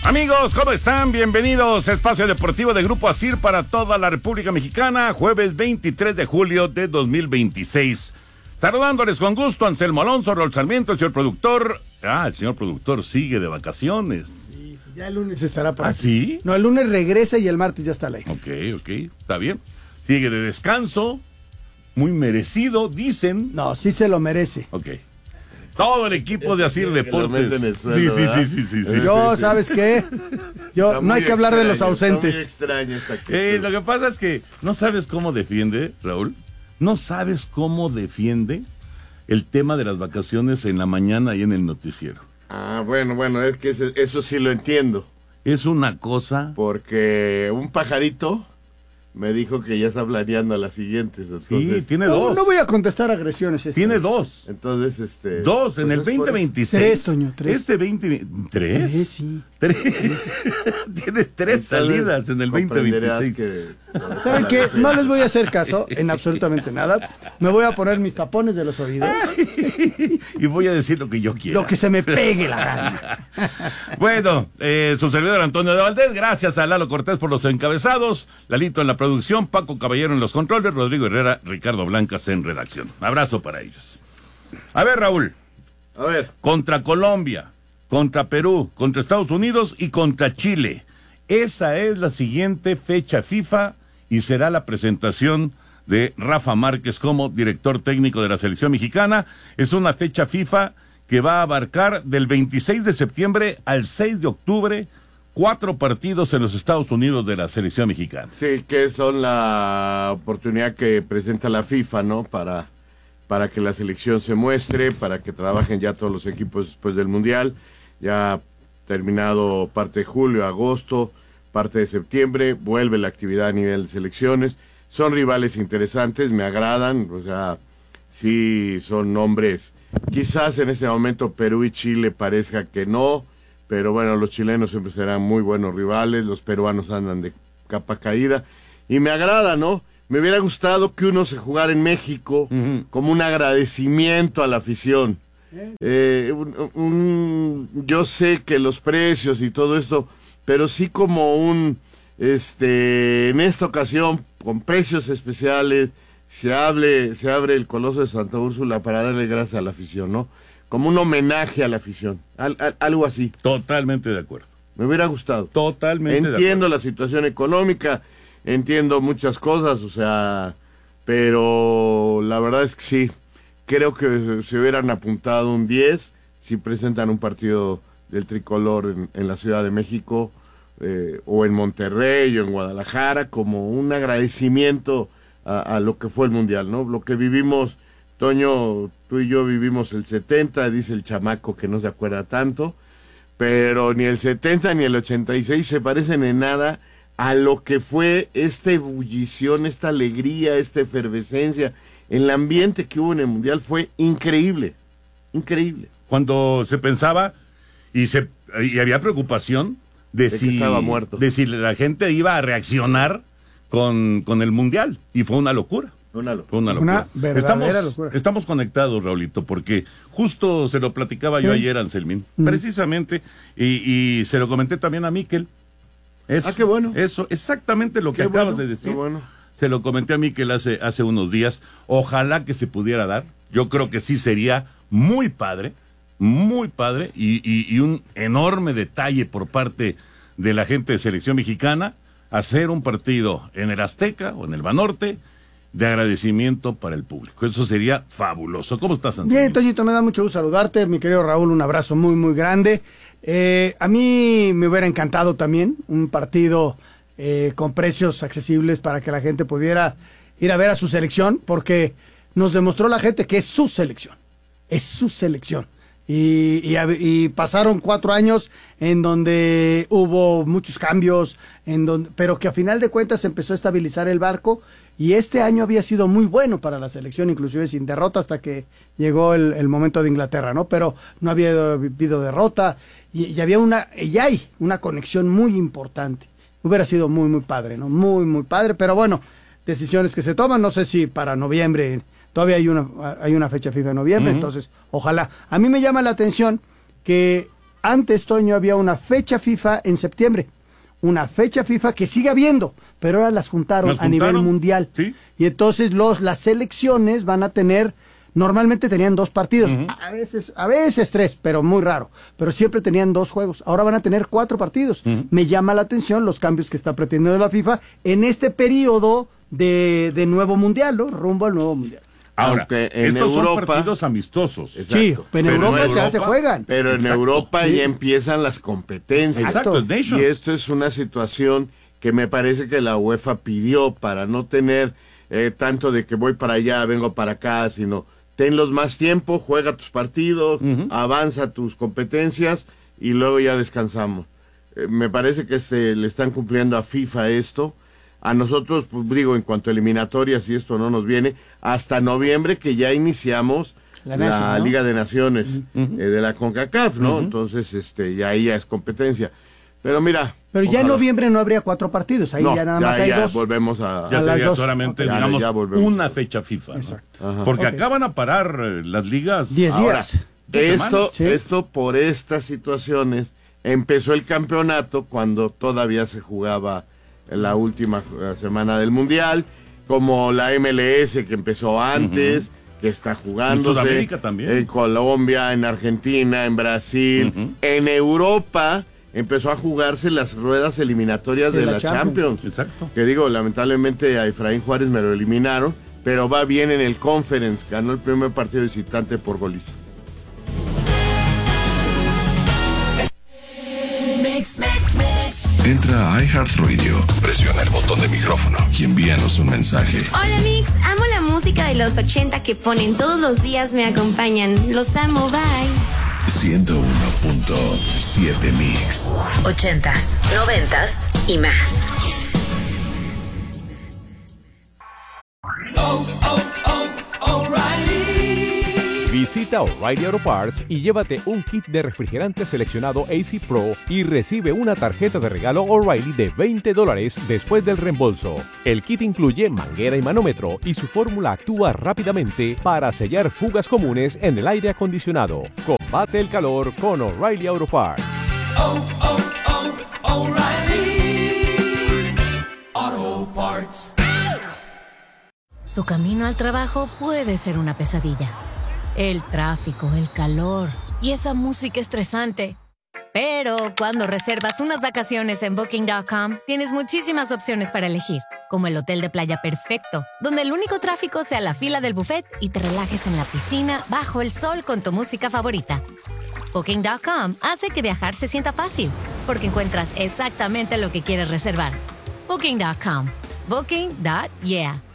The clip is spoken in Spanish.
Amigos, ¿cómo están? Bienvenidos a Espacio Deportivo de Grupo ASIR para toda la República Mexicana, jueves 23 de julio de 2026. Saludándoles con gusto, Anselmo Alonso, Raúl Sarmiento, el señor productor. El señor productor sigue de vacaciones. Sí, ya el lunes estará por aquí. ¿Sí? No, el lunes regresa y el martes ya está al aire. Ok, está bien. Sigue de descanso, muy merecido, dicen. No, sí se lo merece. Ok. Todo el equipo de ASIR Deportes. Sí. Yo, ¿sabes qué? No hay que hablar de los ausentes. Está muy extraño esta actitud. Lo que pasa es que no sabes cómo defiende, Raúl. No sabes cómo defiende el tema de las vacaciones en la mañana y en el noticiero. Bueno, es que eso sí lo entiendo. Es una cosa. Porque un pajarito me dijo que ya está planeando a las siguientes. Entonces, sí, tiene dos. No voy a contestar agresiones. Tiene dos. Entonces, dos en el 2026. Tres, Toño, tres. Este 20... ¿Tres? Sí. Tres. Tiene tres salidas en el 2026. ¿Saben qué? No les voy a hacer caso en absolutamente nada. Me voy a poner mis tapones de los oídos. Y voy a decir lo que yo quiera. Lo que se me pegue la gana. Bueno, su servidor Antonio de Valdés, gracias a Lalo Cortés por los encabezados, Lalito en la producción, Paco Caballero en los controles, Rodrigo Herrera, Ricardo Blancas en redacción. Abrazo para ellos. A ver, Raúl. Contra Colombia, contra Perú, contra Estados Unidos y contra Chile. Esa es la siguiente fecha FIFA y será la presentación de Rafa Márquez como director técnico de la selección mexicana. Es una fecha FIFA que va a abarcar del 26 de septiembre al 6 de octubre, 4 partidos en los Estados Unidos de la selección mexicana. Sí, que son la oportunidad que presenta la FIFA, ¿no? Para que la selección se muestre, para que trabajen ya todos los equipos después del Mundial. Ya terminado parte de julio, agosto, parte de septiembre, vuelve la actividad a nivel de selecciones. Son rivales interesantes, me agradan, o sea, sí son nombres. Quizás en este momento Perú y Chile parezca que no, pero bueno, los chilenos siempre serán muy buenos rivales, los peruanos andan de capa caída, y me agrada, ¿no? Me hubiera gustado que uno se jugara en México como un agradecimiento a la afición. Yo sé que los precios y todo esto, pero sí como en esta ocasión, con precios especiales, se abre el Coloso de Santa Úrsula para darle gracias a la afición, ¿no? Como un homenaje a la afición, algo así. Totalmente de acuerdo. Me hubiera gustado. Totalmente de acuerdo. Entiendo la situación económica, entiendo muchas cosas, o sea, pero la verdad es que sí, creo que se hubieran apuntado un 10 si presentan un partido del tricolor en la Ciudad de México, o en Monterrey o en Guadalajara, como un agradecimiento a lo que fue el Mundial, ¿no? Lo que vivimos, Toño, tú y yo vivimos el 70, dice el chamaco que no se acuerda tanto, pero ni el 70 ni el 86 se parecen en nada a lo que fue esta ebullición, esta alegría, esta efervescencia. El ambiente que hubo en el Mundial fue increíble, increíble. Cuando se pensaba y había preocupación de si estaba muerto, de si la gente iba a reaccionar con el Mundial, y fue una locura. Fue una locura. Una verdadera locura. Estamos conectados, Raulito, porque justo se lo platicaba yo ayer, Anselmín, precisamente, y se lo comenté también a Miquel. Qué bueno. Eso, exactamente lo que acabas de decir. Qué bueno. Se lo comenté a Miquel hace unos días. Ojalá que se pudiera dar. Yo creo que sí sería muy padre, y un enorme detalle por parte de la gente de selección mexicana, hacer un partido en el Azteca o en el Banorte de agradecimiento para el público. Eso sería fabuloso. ¿Cómo estás, Antonio? Bien, Toñito, me da mucho gusto saludarte, mi querido Raúl, un abrazo muy, muy grande. A mí me hubiera encantado también un partido con precios accesibles para que la gente pudiera ir a ver a su selección, porque nos demostró la gente que es su selección. Y pasaron 4 años en donde hubo muchos cambios, pero que a final de cuentas empezó a estabilizar el barco, y este año había sido muy bueno para la selección, inclusive sin derrota hasta que llegó el momento de Inglaterra, ¿no? Pero no había habido derrota y hay una conexión muy importante. Hubiera sido muy, muy padre, ¿no? Muy, muy padre, pero bueno, decisiones que se toman, no sé si para noviembre. Todavía hay una fecha FIFA en noviembre, entonces ojalá. A mí me llama la atención que Antes, Toño, había una fecha FIFA en septiembre. Una fecha FIFA que sigue habiendo, pero ahora las juntaron a nivel mundial. ¿Sí? Y entonces las selecciones van a tener, normalmente tenían 2 partidos, a veces 3, pero muy raro. Pero siempre tenían 2 juegos. Ahora van a tener 4 partidos. Me llama la atención los cambios que está pretendiendo la FIFA en este periodo de nuevo mundial, ¿no? Rumbo al nuevo mundial. Ahora, en estos Europa, son partidos amistosos. Exacto. Sí, pero en Europa ya se juegan. Pero en Europa ya empiezan las competencias. Exacto, es Nations. Y esto es una situación que me parece que la UEFA pidió para no tener tanto de que voy para allá, vengo para acá, sino tenlos más tiempo, juega tus partidos, avanza tus competencias y luego ya descansamos. Me parece que le están cumpliendo a FIFA esto. A nosotros, pues digo, en cuanto a eliminatorias, y esto no nos viene, hasta noviembre que ya iniciamos la Liga de Naciones de la CONCACAF, ¿no? Entonces, ya ahí ya es competencia. Pero mira... Pero ya en noviembre no habría 4 partidos, ahí ya nada más hay 2. Volvemos a... Ya sería las 2. solamente, Okay. digamos, ya una fecha FIFA. Exacto. ¿No? Porque acá van a parar las ligas. 10 días. Esto por estas situaciones, empezó el campeonato cuando todavía se jugaba la última semana del Mundial, como la MLS que empezó antes, que está jugándose. En Sudamérica también. En Colombia, en Argentina, en Brasil. En Europa empezó a jugarse las ruedas eliminatorias de la Champions. Exacto. Que digo, lamentablemente a Efraín Juárez me lo eliminaron, pero va bien en el Conference, ganó el primer partido visitante por goliza. Entra a iHeartRadio, presiona el botón de micrófono y envíanos un mensaje. Hola Mix, amo la música de los 80 que ponen todos los días, me acompañan. Los amo, bye. 101.7 Mix. 80s, 90s y más. Visita O'Reilly Auto Parts y llévate un kit de refrigerante seleccionado AC Pro y recibe una tarjeta de regalo O'Reilly de $20 después del reembolso. El kit incluye manguera y manómetro y su fórmula actúa rápidamente para sellar fugas comunes en el aire acondicionado. Combate el calor con O'Reilly Auto Parts. O'Reilly Auto Parts. Tu camino al trabajo puede ser una pesadilla. El tráfico, el calor y esa música estresante. Pero cuando reservas unas vacaciones en Booking.com, tienes muchísimas opciones para elegir, como el hotel de playa perfecto, donde el único tráfico sea la fila del buffet y te relajes en la piscina bajo el sol con tu música favorita. Booking.com hace que viajar se sienta fácil, porque encuentras exactamente lo que quieres reservar. Booking.com. Booking.yeah.